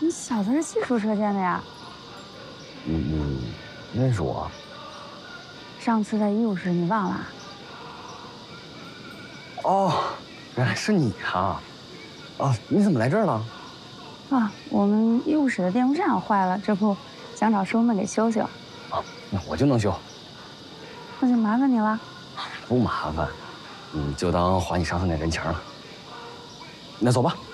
你小子是技术车间的呀？ 你认识我？ 上次在医务室你忘了？ 哦，原来是你啊！哦，你怎么来这儿了？ 啊，我们医务室的电风扇坏了，这不想找师傅们给修修。 啊，那我就能修， 那就麻烦你了。 不麻烦，你就当还你上次那人情了。那走吧。